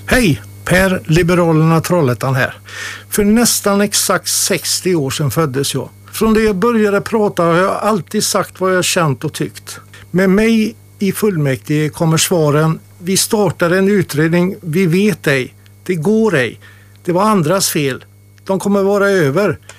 Hej, Per Liberalerna Trollhättan här. För nästan exakt 60 år sedan föddes jag. Från det jag började prata har jag alltid sagt vad jag känt och tyckt. Med mig i fullmäktige kommer svaren: vi startar en utredning, vi vet ej, det går ej, det var andras fel, de kommer vara över.